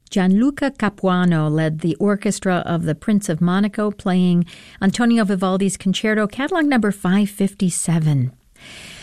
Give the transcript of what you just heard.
Gianluca Capuano led the orchestra of the Prince of Monaco playing Antonio Vivaldi's Concerto, catalog number 557.